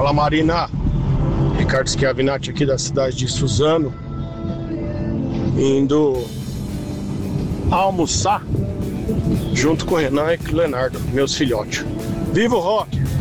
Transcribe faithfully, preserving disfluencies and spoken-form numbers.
Fala, Marina. Ricardo Schiavinatti aqui da cidade de Suzano. Indo almoçar junto com o Renan e com o Leonardo, meus filhotes. Viva o rock!